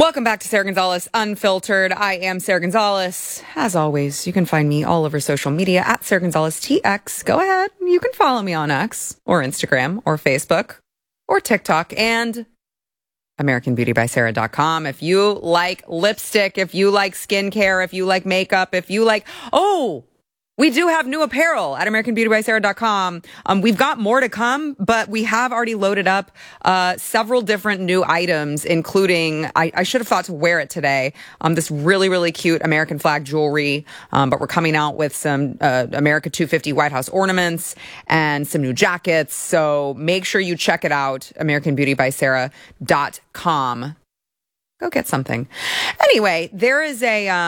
Welcome back to Sarah Gonzalez Unfiltered. I am Sarah Gonzalez. As always, you can find me all over social media at Sarah Gonzalez TX. Go ahead. You can follow me on X or Instagram or Facebook or TikTok and AmericanBeautyBySarah.com. If you like lipstick, if you like skincare, if you like makeup, if you like, we do have new apparel at AmericanBeautyBySarah.com. We've got more to come, but we have already loaded up several different new items, including, I should have thought to wear it today, this really, really cute American flag jewelry, but we're coming out with some America 250 White House ornaments and some new jackets. So make sure you check it out, AmericanBeautyBySarah.com. Go get something. Anyway, there is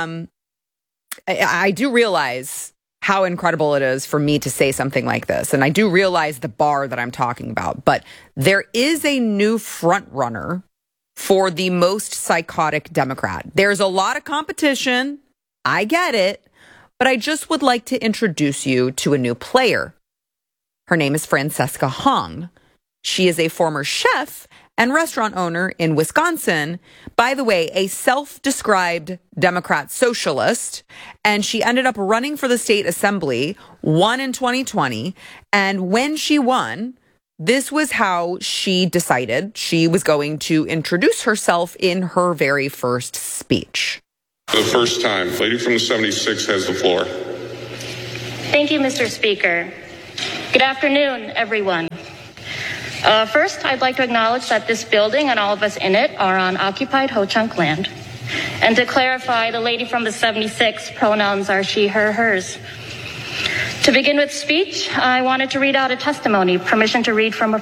I do realize how incredible it is for me to say something like this. And I do realize the bar that I'm talking about. But there is a new front runner for the most psychotic Democrat. There's a lot of competition. I get it. But I just would like to introduce you to a new player. Her name is Francesca Hong. She is a former chef and restaurant owner in Wisconsin. By the way, a self-described Democrat socialist. And she ended up running for the state assembly, won in 2020. And when she won, this was how she decided she was going to introduce herself in her very first speech. For the first time, lady from the 76 has the floor. Thank you, Mr. Speaker. Good afternoon, everyone. First, I'd like to acknowledge that this building and all of us in it are on occupied Ho-Chunk land. And to clarify, the lady from the 76 pronouns are she, her, hers. To begin with speech, I wanted to read out a testimony, permission to read from a...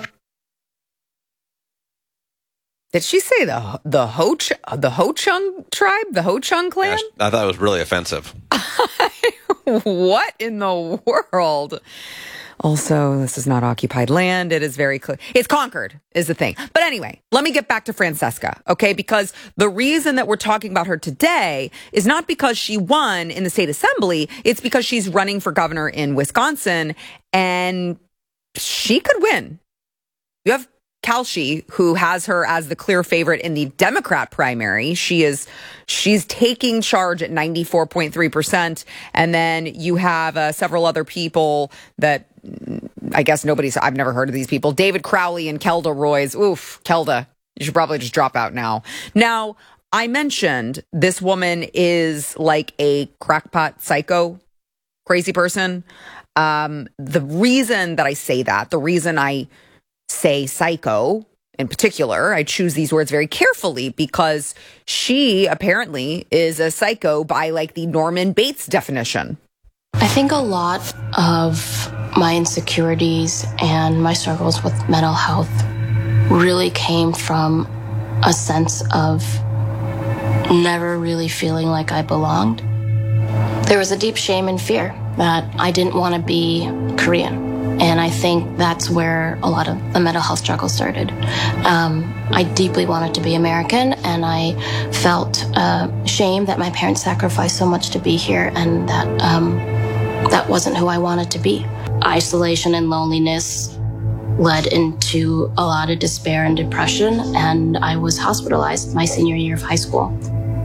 Did she say the Ho-Chunk tribe, the Ho-Chunk clan? Gosh, I thought it was really offensive. What in the world? Also, this is not occupied land. It is very clear. It's conquered is the thing. But anyway, let me get back to Francesca, okay? Because the reason that we're talking about her today is not because she won in the state assembly. It's because she's running for governor in Wisconsin, and she could win. You have Kalshi, who has her as the clear favorite in the Democrat primary. She's taking charge at 94.3%. And then you have several other people that I guess I've never heard of these people. David Crowley and Kelda Roys. Oof, Kelda, you should probably just drop out now. Now, I mentioned this woman is like a crackpot psycho, crazy person. The reason that I say that, the reason I say psycho in particular, I choose these words very carefully because she apparently is a psycho by like the Norman Bates definition. I think a lot of my insecurities and my struggles with mental health really came from a sense of never really feeling like I belonged. There was a deep shame and fear that I didn't want to be Korean. And I think that's where a lot of the mental health struggle started. I deeply wanted to be American, and I felt shame that my parents sacrificed so much to be here, and that wasn't who I wanted to be. Isolation and loneliness led into a lot of despair and depression, and I was hospitalized my senior year of high school.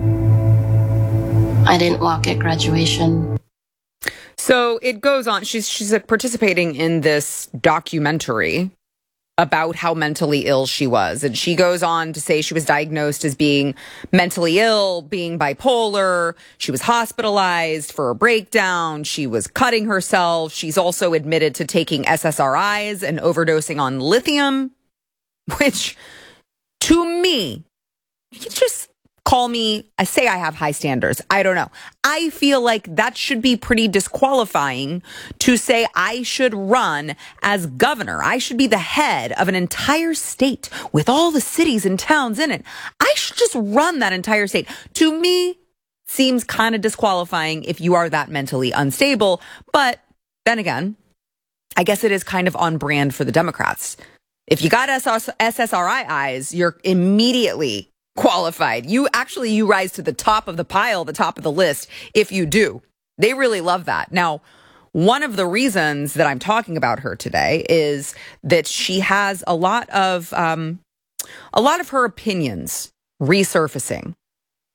I didn't walk at graduation. So it goes on. She's participating in this documentary about how mentally ill she was. And she goes on to say she was diagnosed as being mentally ill, being bipolar. She was hospitalized for a breakdown. She was cutting herself. She's also admitted to taking SSRIs and overdosing on lithium, which to me, you just call me, I say I have high standards. I don't know. I feel like that should be pretty disqualifying to say I should run as governor. I should be the head of an entire state with all the cities and towns in it. I should just run that entire state. To me, seems kind of disqualifying if you are that mentally unstable. But then again, I guess it is kind of on brand for the Democrats. If you got SSRI eyes, you're immediately qualified. You rise to the top of the pile, the top of the list, if you do. They really love that. Now, one of the reasons that I'm talking about her today is that she has a lot of her opinions resurfacing.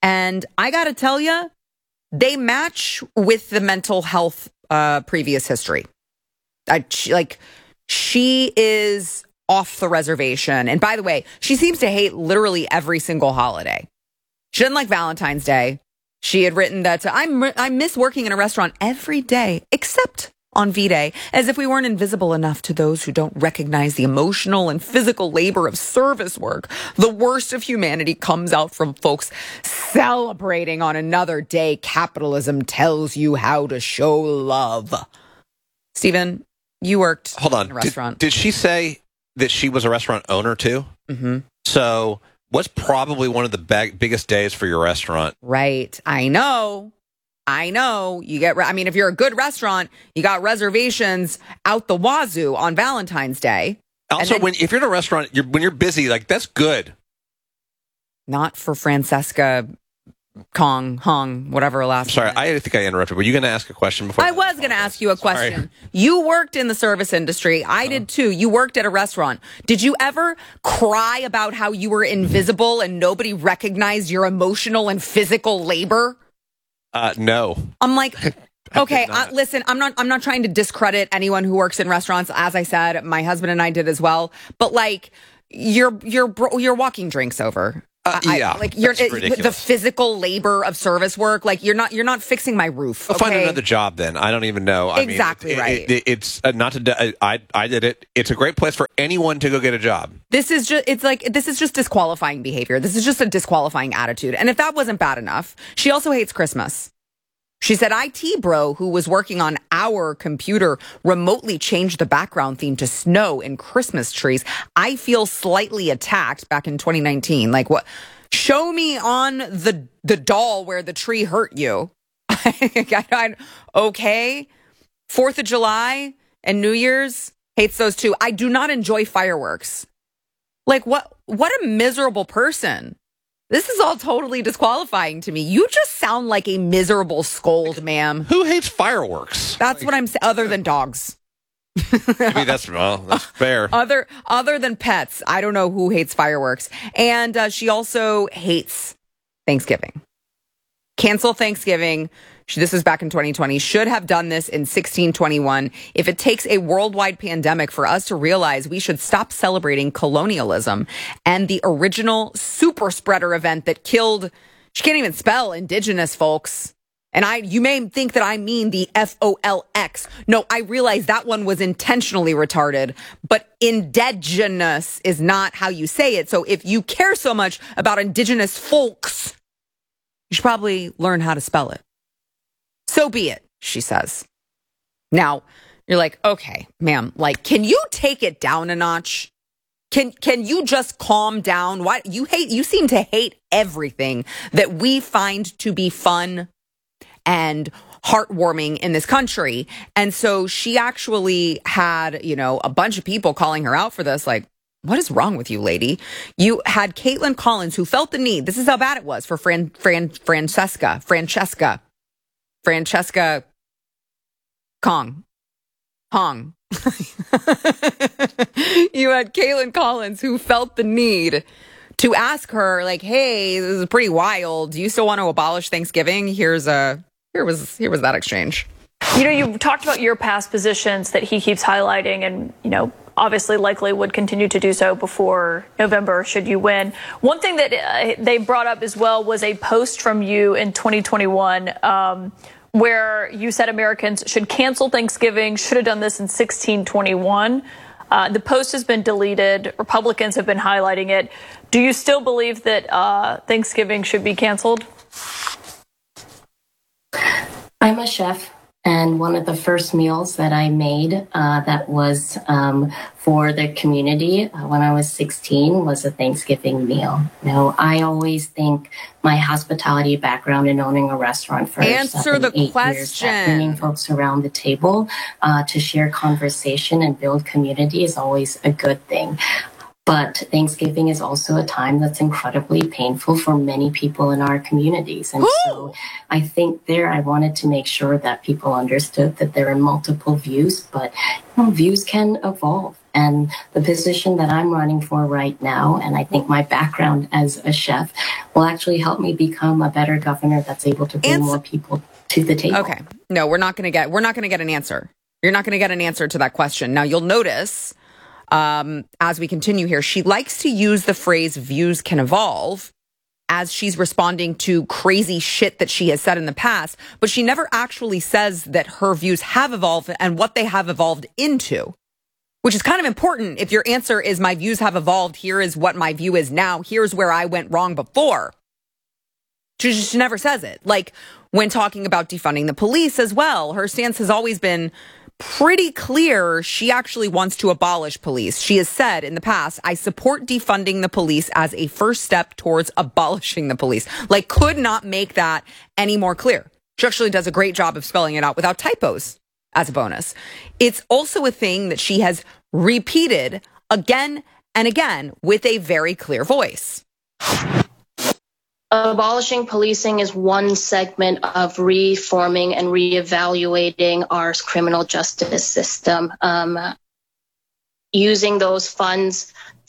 And I got to tell you, they match with the mental health previous history. She is off the reservation. And by the way, she seems to hate literally every single holiday. She doesn't like Valentine's Day. She had written that I miss working in a restaurant every day, except on V-Day, as if we weren't invisible enough to those who don't recognize the emotional and physical labor of service work. The worst of humanity comes out from folks celebrating on another day. Capitalism tells you how to show love. Stephen, you worked in a restaurant. Did she say that she was a restaurant owner too? Mm-hmm. So what's probably one of the biggest days for your restaurant? Right. I know. You get, if you're a good restaurant, you got reservations out the wazoo on Valentine's Day. Also, if you're in a restaurant, when you're busy, like, that's good. Not for Francesca Hong, whatever her last name is. I think I interrupted. Were you going to ask a question before? I was going to ask you a question. You worked in the service industry. I did too. You worked at a restaurant. Did you ever cry about how you were invisible and nobody recognized your emotional and physical labor? No. I'm like, okay, listen, I'm not trying to discredit anyone who works in restaurants. As I said, my husband and I did as well. But like, you're walking drinks over. You're the physical labor of service work. Like you're not fixing my roof. I'll find another job then. I don't even know. Exactly right. It's not to. I did it. It's a great place for anyone to go get a job. This is just disqualifying behavior. This is just a disqualifying attitude. And if that wasn't bad enough, she also hates Christmas. She said, IT bro who was working on our computer remotely changed the background theme to snow and Christmas trees. I feel slightly attacked back in 2019. Like what? Show me on the doll where the tree hurt you. Okay. 4th of July and New Year's, hates those too. I do not enjoy fireworks. Like what a miserable person. This is all totally disqualifying to me. You just sound like a miserable scold, ma'am. Who hates fireworks? That's what I'm saying, other than dogs. Maybe that's fair. Other than pets, I don't know who hates fireworks. And she also hates Thanksgiving. Cancel Thanksgiving. This was back in 2020. Should have done this in 1621. If it takes a worldwide pandemic for us to realize we should stop celebrating colonialism and the original super spreader event that killed, she can't even spell indigenous folks. And you may think that I mean the FOLX. No, I realize that one was intentionally retarded, but indigenous is not how you say it. So if you care so much about indigenous folks, you should probably learn how to spell it. So be it, she says. Now, you're like, okay, ma'am, like, can you take it down a notch? Can you just calm down? Why you seem to hate everything that we find to be fun and heartwarming in this country. And so she actually had, a bunch of people calling her out for this, like, what is wrong with you, lady? You had Caitlin Collins, who felt the need. This is how bad it was for Francesca Hong. You had Caitlin Collins, who felt the need to ask her, like, hey, this is pretty wild. Do you still want to abolish Thanksgiving? Here was that exchange. You talked about your past positions that he keeps highlighting and, obviously likely would continue to do so before November should you win. One thing that they brought up as well was a post from you in 2021 where you said Americans should cancel Thanksgiving, should have done this in 1621. The post has been deleted. Republicans have been highlighting it. Do you still believe that Thanksgiving should be canceled? I'm a chef, and one of the first meals that I made that was for the community when I was 16 was a Thanksgiving meal. I always think my hospitality background in owning a restaurant for Answer the 8 question. years, that bringing folks around the table to share conversation and build community is always a good thing. But Thanksgiving is also a time that's incredibly painful for many people in our communities. And so I think I wanted to make sure that people understood that there are multiple views, but views can evolve. And the position that I'm running for right now, and I think my background as a chef will actually help me become a better governor that's able to bring more people to the table. Okay. No, we're not going to get an answer. You're not going to get an answer to that question. Now, you'll notice as we continue here, she likes to use the phrase views can evolve as she's responding to crazy shit that she has said in the past, but she never actually says that her views have evolved and what they have evolved into, which is kind of important. If your answer is my views have evolved, here is what my view is now, here's where I went wrong before. She never says it. Like when talking about defunding the police as well, her stance has always been pretty clear. She actually wants to abolish police. She has said in the past, I support defunding the police as a first step towards abolishing the police. Like, could not make that any more clear. She actually does a great job of spelling it out without typos as a bonus. It's also a thing that she has repeated again and again with a very clear voice. Abolishing policing is one segment of reforming and reevaluating our criminal justice system. Using those funds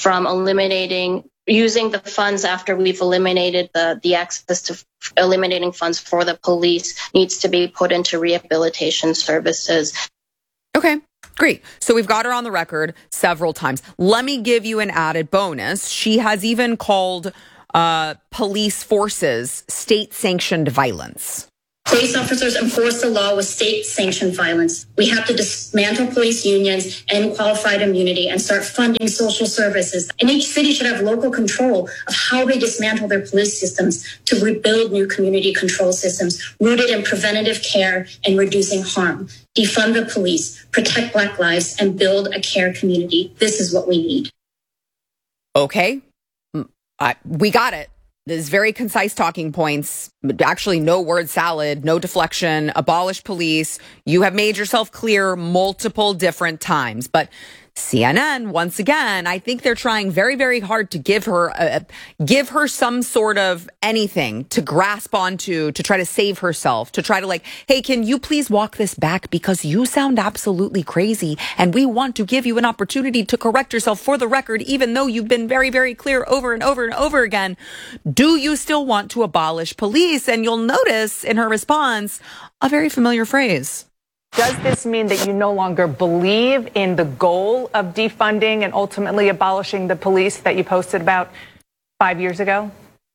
using the funds after we've eliminated the access to eliminating funds for the police needs to be put into rehabilitation services. Okay, great. So we've got her on the record several times. Let me give you an added bonus. She has even called police forces state-sanctioned violence. Police officers enforce the law with state-sanctioned violence. We have to dismantle police unions and qualified immunity and start funding social services. And each city should have local control of how they dismantle their police systems to rebuild new community control systems rooted in preventative care and reducing harm. Defund the police, protect Black lives, and build a care community. This is what we need. Okay. We got it. There's very concise talking points. Actually, no word salad, no deflection, abolish police. You have made yourself clear multiple different times. But CNN, once again, I think they're trying very, very hard to give her some sort of anything to grasp onto, to try to save herself, to try to like, hey, can you please walk this back because you sound absolutely crazy and we want to give you an opportunity to correct yourself for the record, even though you've been very, very clear over and over and over again. Do you still want to abolish police? And you'll notice in her response, a very familiar phrase. Does this mean that you no longer believe in the goal of defunding and ultimately abolishing the police that you posted about 5 years ago?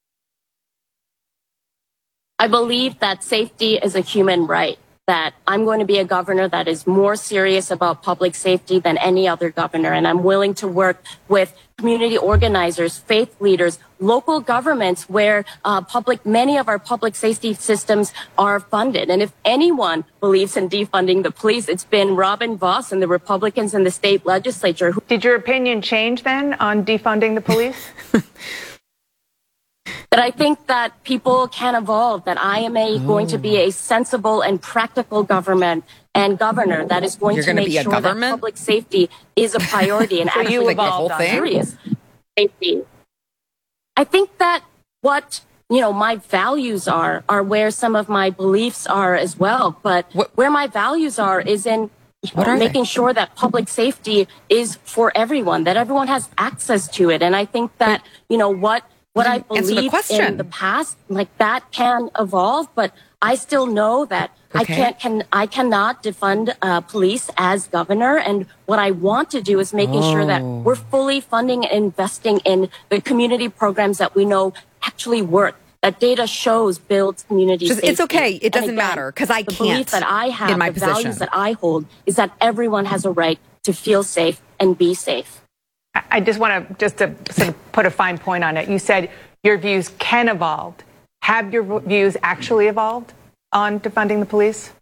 I believe that safety is a human right, that I'm going to be a governor that is more serious about public safety than any other governor. And I'm willing to work with community organizers, faith leaders, local governments where many of our public safety systems are funded. And if anyone believes in defunding the police, it's been Robin Vos and the Republicans in the state legislature. Did your opinion change then on defunding the police? That I think that people can evolve, that I am going to be a sensible and practical governor that is going to make sure that public safety is a priority and so actually the whole thing? Serious safety. I think that what my values are where some of my beliefs are as well. But where my values are is in making sure that public safety is for everyone, that everyone has access to it. And I think that what I believe in the past, like that can evolve, but I still know that I cannot defund police as governor. And what I want to do is making sure that we're fully funding and investing in the community programs that we know actually work. That data shows builds community safety. It's okay. It doesn't matter because I can't. The belief that I have, in my the position. values that I hold, is that everyone has a right to feel safe and be safe. I just want to sort of put a fine point on it. You said your views can evolve. Have your views actually evolved on defunding the police?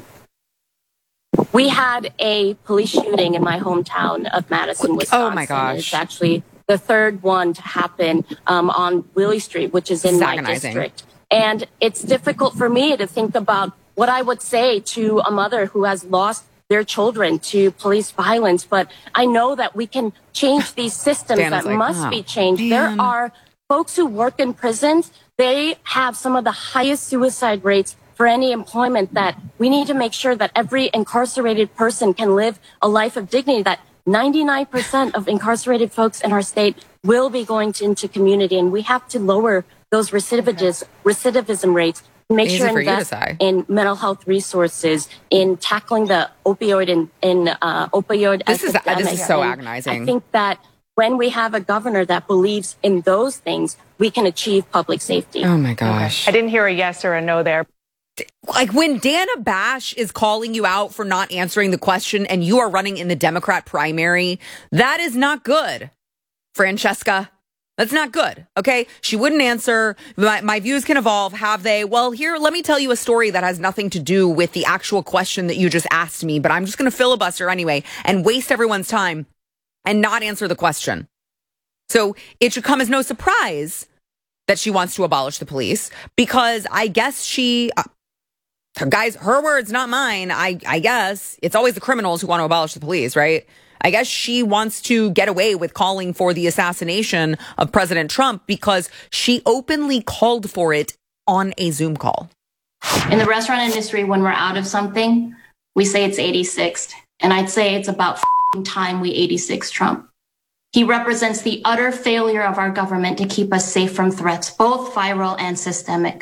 We had a police shooting in my hometown of Madison, Wisconsin. Oh my gosh. It's actually the third one to happen on Willie Street, which is in my district. And it's difficult for me to think about what I would say to a mother who has lost their children to police violence. But I know that we can change these systems that must be changed. Man. There are folks who work in prisons. They have some of the highest suicide rates for any employment, that we need to make sure that every incarcerated person can live a life of dignity, that 99% of incarcerated folks in our state will be going into community, and we have to lower those recidivism rates. Make sure to invest in mental health resources, in tackling the opioid opioid epidemic. This is so agonizing. I think that when we have a governor that believes in those things, we can achieve public safety. Oh my gosh. I didn't hear a yes or a no there. Like when Dana Bash is calling you out for not answering the question and you are running in the Democrat primary, that is not good, Francesca. That's not good, okay? She wouldn't answer. My views can evolve, have they? Well, here, let me tell you a story that has nothing to do with the actual question that you just asked me, but I'm just going to filibuster anyway and waste everyone's time and not answer the question. So it should come as no surprise that she wants to abolish the police, because I guess she... guys, her words, not mine. I guess it's always the criminals who want to abolish the police, right? I guess she wants to get away with calling for the assassination of President Trump because she openly called for it on a Zoom call. In the restaurant industry, when we're out of something, we say it's 86th. And I'd say it's about time we 86 Trump. He represents the utter failure of our government to keep us safe from threats, both viral and systemic.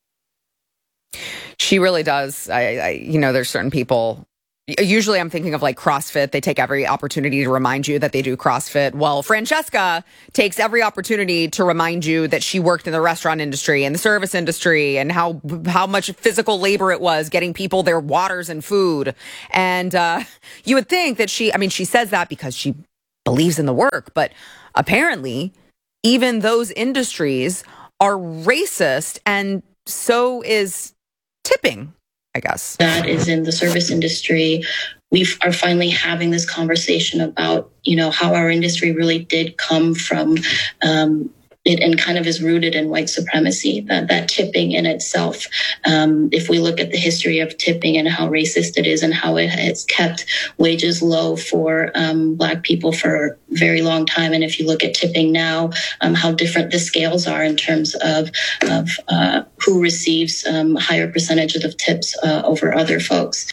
She really does. There's certain people. Usually I'm thinking of like CrossFit. They take every opportunity to remind you that they do CrossFit. Well, Francesca takes every opportunity to remind you that she worked in the restaurant industry and the service industry and how much physical labor it was getting people their waters and food. And you would think that she says that because she believes in the work. But apparently, even those industries are racist, and so is tipping, I guess. That is in the service industry. We are finally having this conversation about, how our industry really did come from it and kind of is rooted in white supremacy, that tipping in itself. If we look at the history of tipping and how racist it is and how it has kept wages low for Black people for a very long time. And if you look at tipping now, how different the scales are in terms of who receives higher percentages of tips over other folks.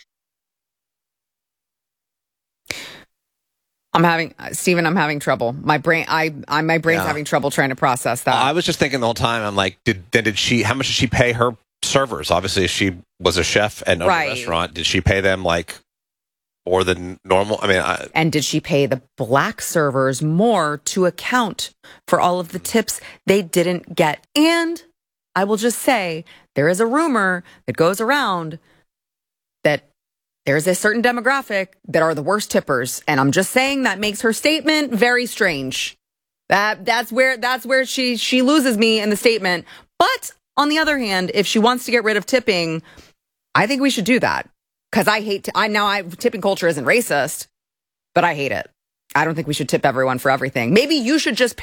I'm having trouble. My brain's having trouble trying to process that. I was just thinking the whole time. I'm like, how much did she pay her servers? Obviously, she was a chef and owned a restaurant. Did she pay them like more than normal? And did she pay the Black servers more to account for all of the tips they didn't get? And I will just say, there is a rumor that goes around that there's a certain demographic that are the worst tippers. And I'm just saying that makes her statement very strange. That's where she loses me in the statement. But on the other hand, if she wants to get rid of tipping, I think we should do that. Because tipping culture isn't racist, but I hate it. I don't think we should tip everyone for everything. Maybe you should just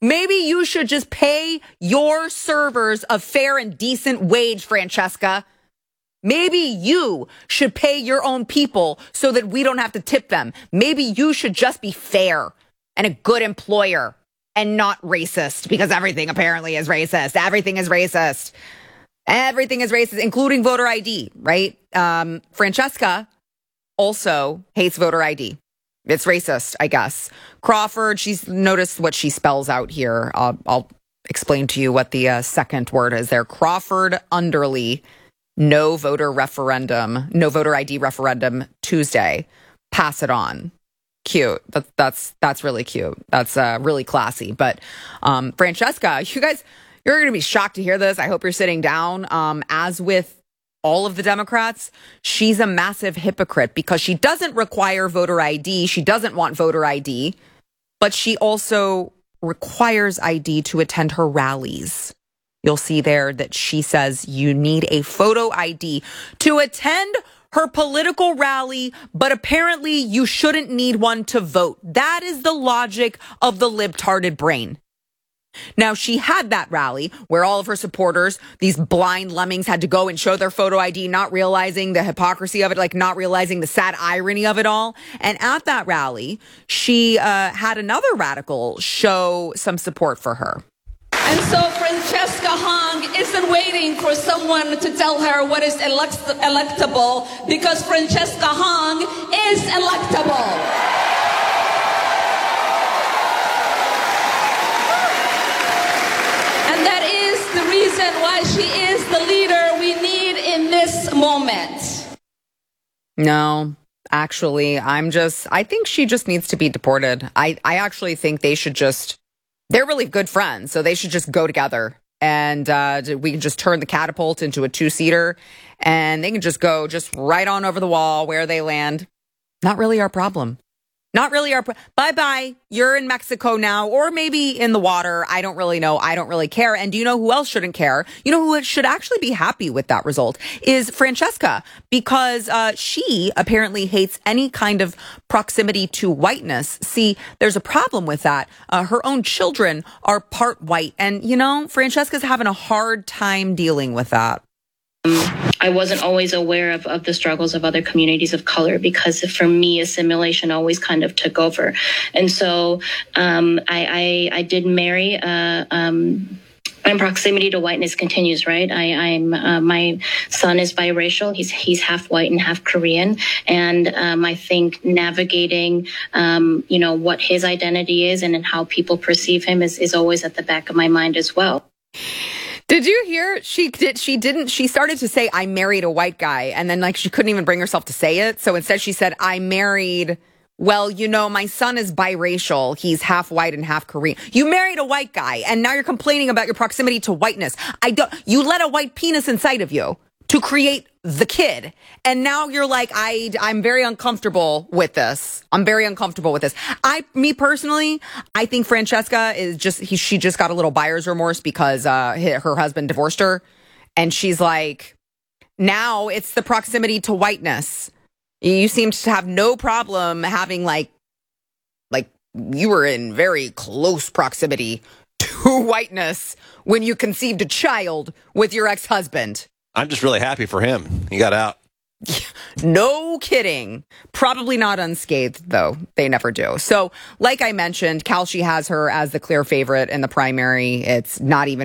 pay your servers a fair and decent wage, Francesca. Maybe you should pay your own people so that we don't have to tip them. Maybe you should just be fair and a good employer and not racist, because everything apparently is racist. Everything is racist. Everything is racist, including voter ID, right? Francesca also hates voter ID. It's racist, I guess. Crawford, she's noticed what she spells out here. I'll explain to you what the second word is there. Crawford Underly. No voter ID referendum Tuesday. Pass it on. Cute. That's really cute. That's really classy. But Francesca, you're going to be shocked to hear this. I hope you're sitting down. As with all of the Democrats, she's a massive hypocrite because she doesn't require voter ID. She doesn't want voter ID, but she also requires ID to attend her rallies. You'll see there that she says you need a photo ID to attend her political rally, but apparently you shouldn't need one to vote. That is the logic of the libtarded brain. Now, she had that rally where all of her supporters, these blind lemmings, had to go and show their photo ID, not realizing the hypocrisy of it, like not realizing the sad irony of it all. And at that rally, she had another radical show some support for her. And so Francesca Hong isn't waiting for someone to tell her what is electable, because Francesca Hong is electable. reason why she is the leader we need in this moment. No, actually, I think she just needs to be deported. I actually think they're really good friends, so they should just go together. And we can just turn the catapult into a 2-seater, and they can just go just right on over the wall where they land. Not really our problem. Not really our bye-bye. You're in Mexico now, or maybe in the water. I don't really know. I don't really care. And do you know who else shouldn't care? You know who should actually be happy with that result is Francesca, because she apparently hates any kind of proximity to whiteness. See, there's a problem with that. Her own children are part white. And, Francesca's having a hard time dealing with that. I wasn't always aware of the struggles of other communities of color because for me, assimilation always kind of took over. And so I did marry and proximity to whiteness continues, right? My son is biracial. He's half white and half Korean. And I think navigating, what his identity is and how people perceive him is always at the back of my mind as well. Did you hear? She started to say, I married a white guy. And then she couldn't even bring herself to say it. So instead she said, I married, my son is biracial. He's half white and half Korean. You married a white guy. And now you're complaining about your proximity to whiteness. You let a white penis inside of you to create the kid. And now you're like, I'm very uncomfortable with this. I'm very uncomfortable with this. Me personally, I think Francesca she just got a little buyer's remorse because her husband divorced her. And she's like, now it's the proximity to whiteness. You seem to have no problem having like you were in very close proximity to whiteness when you conceived a child with your ex-husband. I'm just really happy for him. He got out. No kidding. Probably not unscathed, though. They never do. So, like I mentioned, Kalshi has her as the clear favorite in the primary. It's not even